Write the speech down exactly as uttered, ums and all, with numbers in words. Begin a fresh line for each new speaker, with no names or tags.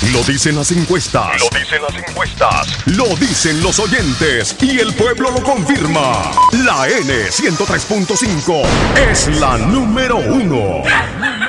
Lo dicen las encuestas. Lo dicen las encuestas. Lo dicen los oyentes. Y el pueblo lo confirma. La N ciento tres punto cinco es la número uno.